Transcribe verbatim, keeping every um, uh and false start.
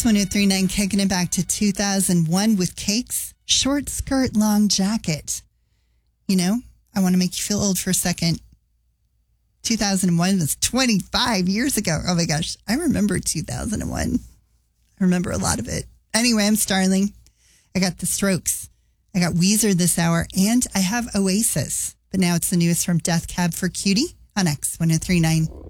X one oh three point nine, kicking it back to two thousand one with Cakes, Short Skirt, Long Jacket. You know, I want to make you feel old for a second. two thousand one was twenty-five years ago. Oh my gosh, I remember two thousand one. I remember a lot of it. Anyway, I'm Starling. I got The Strokes. I got Weezer this hour, and I have Oasis. But now it's the newest from Death Cab for Cutie on X one oh three point nine.